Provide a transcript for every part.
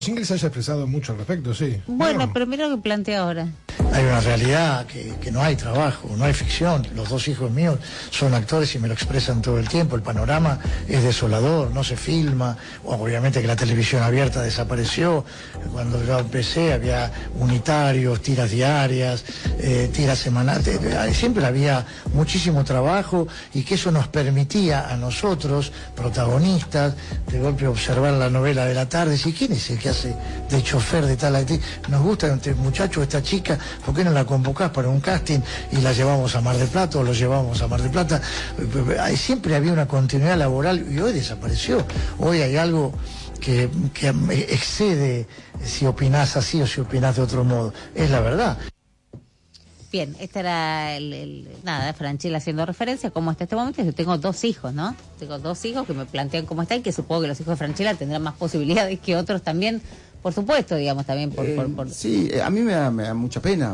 Ingles haya expresado mucho al respecto, sí. Bueno, pero mira lo que plantea ahora. Hay una realidad que no hay trabajo, no hay ficción. Los dos hijos míos son actores y me lo expresan todo el tiempo. El panorama es desolador, no se filma. Obviamente que la televisión abierta desapareció. Cuando yo empecé había unitarios, tiras diarias, tiras semanales. Siempre había muchísimo trabajo y que eso nos permitía a nosotros, protagonistas, de golpe observar la novela de la tarde. ¿Y quién es el que hace de chofer de tal? Nos gusta este muchacho, esta chica, ¿por qué no la convocás para un casting y la llevamos a Mar del Plata o lo llevamos a Mar del Plata? Siempre había una continuidad laboral y hoy desapareció. Hoy hay algo que excede si opinás así o si opinás de otro modo. Es la verdad. Bien, esta era nada, Franchella haciendo referencia a cómo está este momento. Yo tengo 2 hijos, ¿no? Tengo 2 hijos que me plantean cómo está y que supongo que los hijos de Franchella tendrán más posibilidades que otros también, por supuesto, digamos, también por... Sí, a mí me da mucha pena.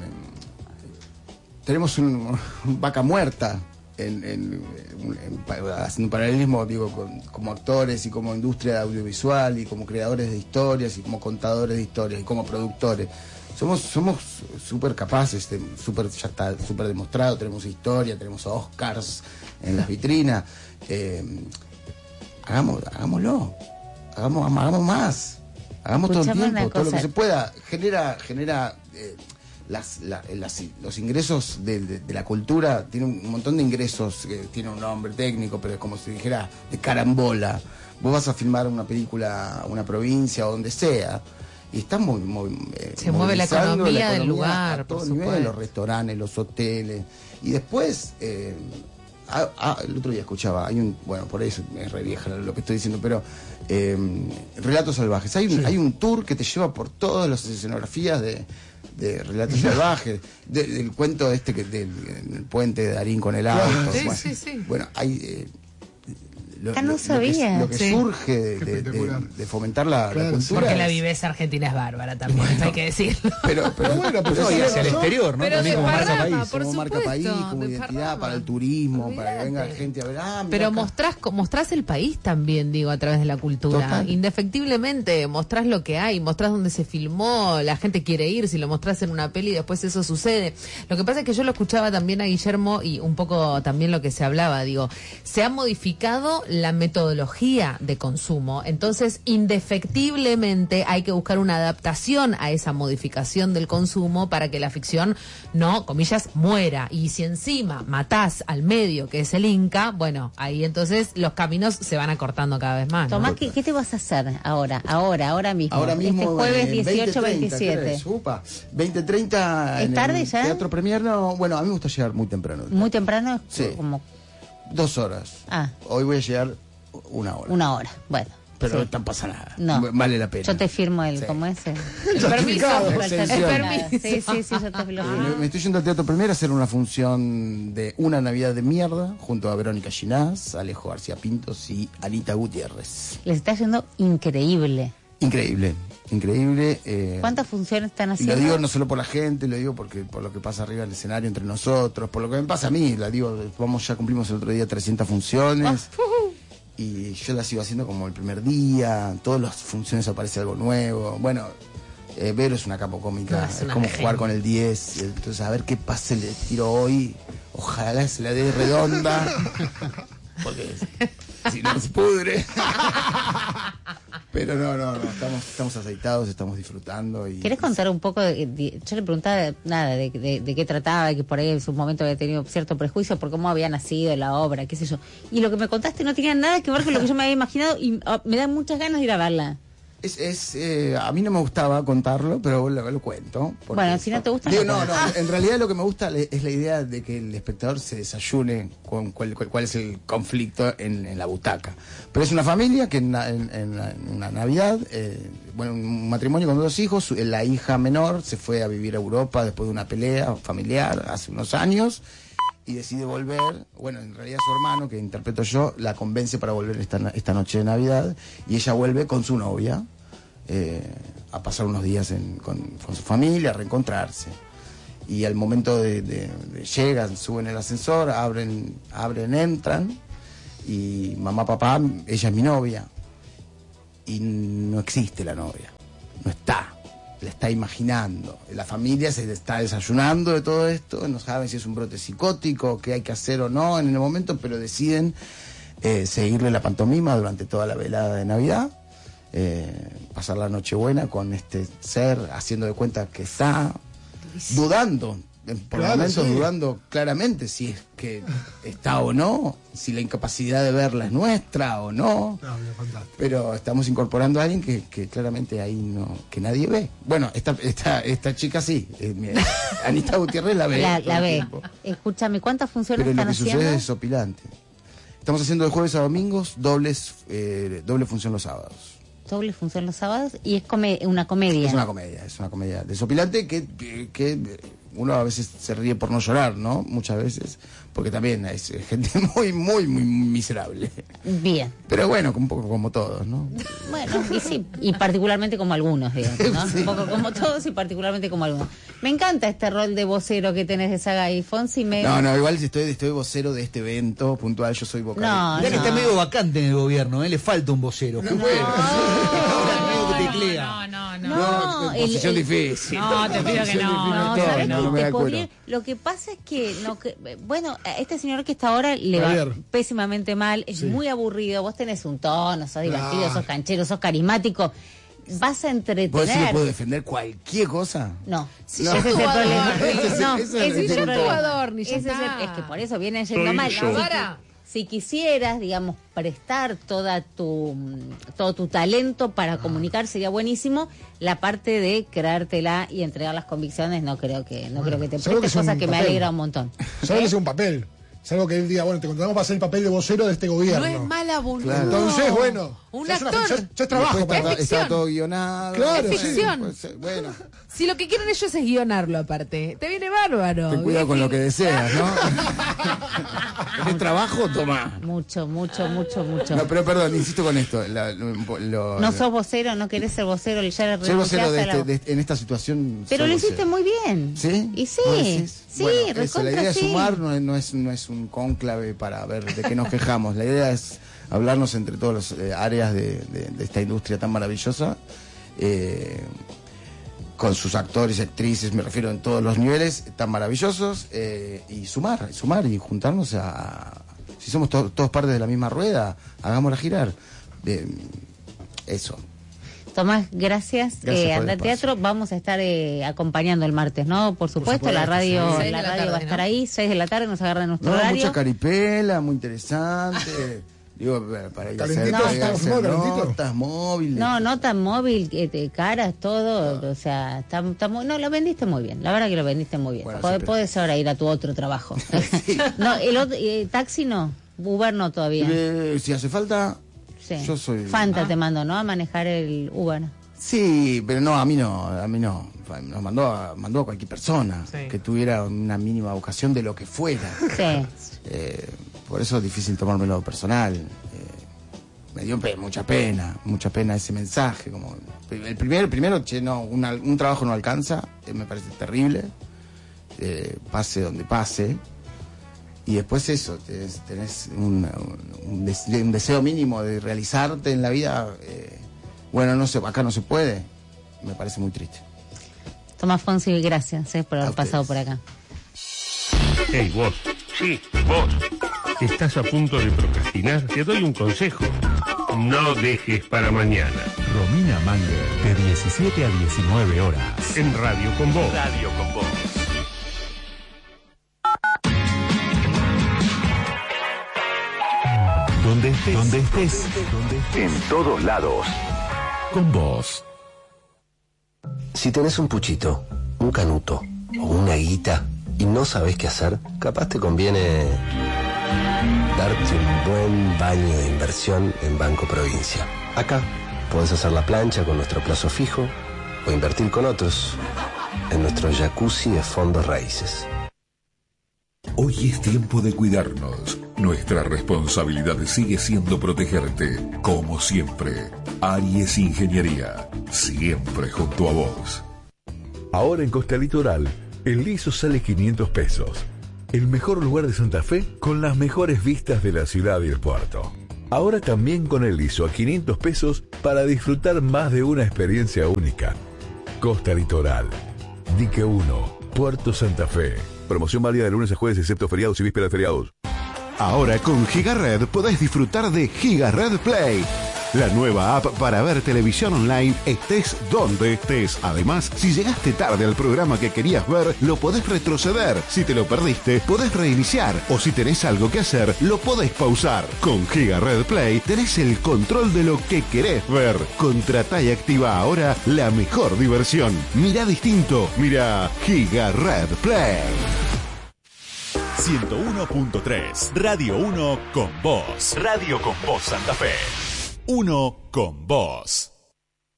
Tenemos un vaca muerta haciendo un paralelismo, digo, como actores y como industria audiovisual y como creadores de historias y como contadores de historias y como productores. Somos súper capaces, ya está súper demostrado, tenemos historia, tenemos Oscars en las vitrinas. Hagámoslo, hagamos más, hagamos todo el tiempo, todo lo que se pueda. Genera los ingresos de la cultura, tiene un montón de ingresos, tiene un nombre técnico, pero es como si dijera de carambola. Vos vas a filmar una película, una provincia o donde sea, y está se mueve la economía del lugar, a todo nivel, los restaurantes, los hoteles, y después el otro día escuchaba, por eso es re vieja lo que estoy diciendo, pero Relatos Salvajes, hay un tour que te lleva por todas las escenografías de Relatos Salvajes, del cuento del puente de Darín con el auto. Sí. Bueno, hay no sabía. Lo que surge de fomentar la cultura. Porque la viveza argentina es bárbara también, hay que decirlo. Pero bueno, y hacia el exterior, ¿no? Pero también como marca país. Como marca país, como identidad para el turismo, para que venga gente a ver. Pero mostrás el país también, digo, a través de la cultura. Total. Indefectiblemente, mostrás lo que hay, mostrás dónde se filmó, la gente quiere ir, si lo mostrás en una peli, después eso sucede. Lo que pasa es que yo lo escuchaba también a Guillermo y un poco también lo que se hablaba, digo, se ha modificado la metodología de consumo, entonces indefectiblemente hay que buscar una adaptación a esa modificación del consumo para que la ficción no, comillas, muera, y si encima matás al medio que es el Inca, bueno, ahí entonces los caminos se van acortando cada vez más, ¿no? Tomás, ¿qué te vas a hacer ahora mismo? Ahora mismo, este jueves 18, 27. 20:30 ¿Es tarde ya? Teatro Premier, no, bueno, a mí me gusta llegar muy temprano. Muy temprano, sí. Como 2 horas. Hoy voy a llegar 1 hora. 1 hora, bueno. Pero no pasa nada. No. Vale la pena. Yo te firmo ¿cómo es? El permiso. Sí, yo te lo firmo. Me estoy yendo al Teatro Premier a hacer una función de Una Navidad de Mierda junto a Verónica Ginás, Alejo García Pintos y Anita Gutiérrez. Les está yendo increíble. Increíble. ¿Cuántas funciones están Y haciendo? lo digo no solo por la gente, lo digo por lo que pasa arriba del escenario entre nosotros, por lo que me pasa a mí, ya cumplimos el otro día 300 funciones. Y yo la sigo haciendo como el primer día, todas las funciones aparece algo nuevo. Bueno, Vero es una capo cómica, es como jugar con el 10, entonces a ver qué pase le tiro hoy, ojalá se la dé redonda, porque si no se pudre. Pero no, estamos aceitados, estamos disfrutando. ¿Querés contar un poco? Yo le preguntaba nada de qué trataba, que por ahí en su momento había tenido cierto prejuicio por cómo había nacido la obra, qué sé yo. Y lo que me contaste no tenía nada que ver con lo que yo me había imaginado y me dan muchas ganas de ir a verla. A mí no me gustaba contarlo, pero lo cuento. Bueno, si no te gusta... No, en realidad lo que me gusta es la idea de que el espectador se desayune con cuál es el conflicto en la butaca. Pero es una familia que en una Navidad, un matrimonio con 2 hijos, la hija menor se fue a vivir a Europa después de una pelea familiar hace unos años, y decide volver. En realidad su hermano, que interpreto yo, la convence para volver esta noche de Navidad, y ella vuelve con su novia a pasar unos días con su familia, a reencontrarse. Y al momento de llegan, suben el ascensor, abren, entran, y mamá, papá, ella es mi novia. y no existe la novia, no está, la está imaginando. La familia se está desayunando de todo esto, no saben si es un brote psicótico, qué hay que hacer o no en el momento, pero deciden seguirle la pantomima durante toda la velada de Navidad, pasar la Nochebuena con este ser, haciendo de cuenta que está dudando, por momentos dudando claramente si es que está o no, si la incapacidad de verla es nuestra o no. Pero estamos incorporando a alguien que claramente ahí no, que nadie ve. Bueno, esta chica sí, Anita Gutiérrez la ve. La ve. Escúchame, ¿cuántas funciones pero están lo que haciendo? sucede es desopilante. Estamos haciendo de jueves a domingos, doble función los sábados. Doble función los sábados y es una comedia. Es una comedia desopilante que uno a veces se ríe por no llorar, ¿no? Muchas veces, porque también es gente muy, muy, muy miserable. Bien. Pero bueno, un poco como todos, ¿no? Bueno, y sí, y particularmente como algunos, digamos, ¿no? Sí. Un poco como todos y particularmente como algunos. Me encanta este rol de vocero que tenés de Saga y Fonsi. No, igual si estoy vocero de este evento puntual, yo soy vocal. Mirá que está medio vacante en el gobierno, le falta un vocero. No, posición difícil. No, te pido que no. ¿sabés no, qué? no me da cuero. Lo que pasa es que, bueno, a este señor que está ahora le va Javier. pésimamente mal, es muy aburrido, vos tenés un tono, sos divertido, sos canchero, sos carismático, vas a ¿Vos entretener. decís que puedo defender cualquier cosa? No, Si ese ya es el estuvo problema. Adorni. No, Ese es ese es ya el estuvo problema. Adorni, ya Ese es está. es que por eso viene yendo mal. Si quisieras, digamos, prestar todo tu talento para comunicar, sería buenísimo. La parte de creértela y entregar las convicciones, no creo que te salvo que prestes, es un cosa que me papel. alegra un montón. Salvo que sea un papel. Salvo que él diga, bueno, te contratamos para hacer el papel de vocero de este gobierno. No es mala voluntad. Claro. Entonces, bueno. Un ya es una- actor. ya es trabajo. Después para- ficción. está todo guionado. Claro, Es ficción. Puede ser, bueno, Si lo que quieren ellos es guionarlo aparte, te viene bárbaro. ten cuidado con lo que deseas, ¿no? ¿Querés trabajo? Tomá. Mucho. No, pero perdón, insisto con esto. No sos vocero, no querés ser vocero, ya le Soy vocero renunciaste a la... en esta situación. Pero soy lo hiciste vocero. muy bien. ¿Sí? Y sí, ¿Vos decís? sí, Bueno, eso, recontra la idea es sí. sumar, no es un cónclave para ver de qué nos quejamos. La idea es hablarnos entre todas las áreas de esta industria tan maravillosa, con sus actores y actrices, me refiero en todos los niveles tan maravillosos, y sumar y juntarnos si somos todos partes de la misma rueda, hagámosla girar. Eso. Tomás, gracias. Gracias por el Anda al espacio. teatro, vamos a estar acompañando el martes, ¿no? Por supuesto, la radio, sí. 6 de la la radio tarde, va a estar ¿no? ahí, 6 de la tarde, nos agarran nuestro No, horario. mucha caripela, muy interesante. Digo, para ir a hacer, Calentito, para ir a ¿estamos hacer calentito? notas móviles. No tan móvil, caras, todo, o sea, no, lo vendiste muy bien, la verdad que lo vendiste muy bien. Bueno, Podés ahora ir a tu otro trabajo. No, el otro, taxi no, Uber no todavía. Si hace falta, Sí. yo soy... Fanta te mandó, ¿no? A manejar el Uber. Sí, pero no, a mí no. Nos mandó a cualquier persona Sí. que tuviera una mínima vocación de lo que fuera. Sí. Por eso es difícil tomármelo personal. Me dio mucha pena ese mensaje. Como el primero, che, no, un trabajo no alcanza, me parece terrible. Pase donde pase. Y después eso, tenés un deseo mínimo de realizarte en la vida. Bueno, no sé, acá no se puede. Me parece muy triste. Tomás Fonsi, gracias por A haber pasado ustedes. por acá. Hey, vos. Sí, vos. ¿Estás a punto de procrastinar? Te doy un consejo. No dejes para mañana. Romina Manger, de 17 a 19 horas. En Radio con Vos. Radio con Vos. Donde estés, en todos lados. Con vos. Si tenés un puchito, un canuto o una guita y no sabés qué hacer, capaz te conviene darte un buen baño de inversión en Banco Provincia. Acá podés hacer la plancha con nuestro plazo fijo o invertir con otros en nuestro jacuzzi de fondos raíces. Hoy es tiempo de cuidarnos. Nuestra responsabilidad sigue siendo protegerte. Como siempre, Aries Ingeniería, siempre junto a vos. Ahora en Costa Litoral, el liso sale 500 pesos. El mejor lugar de Santa Fe con las mejores vistas de la ciudad y el puerto. Ahora también con el ISO a 500 pesos para disfrutar más de una experiencia única. Costa Litoral, Dique 1, Puerto Santa Fe. Promoción válida de lunes a jueves excepto feriados y vísperas de feriados. Ahora con GigaRed podés disfrutar de GigaRed Play, la nueva app para ver televisión online estés donde estés. Además, si llegaste tarde al programa que querías ver, lo podés retroceder. Si te lo perdiste, podés reiniciar. O si tenés algo que hacer, lo podés pausar. Con GigaRed Play tenés el control de lo que querés ver. Contratá y activa ahora la mejor diversión. Mirá distinto. Mirá GigaRed Play. 101.3 Radio 1 con vos. Radio con vos Santa Fe. 1 con vos.